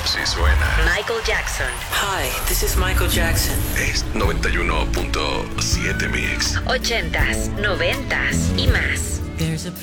Si suena. Michael Jackson. Hi, this is Michael Jackson. Es 91.7 Mix. 80s, 90s y más. There's a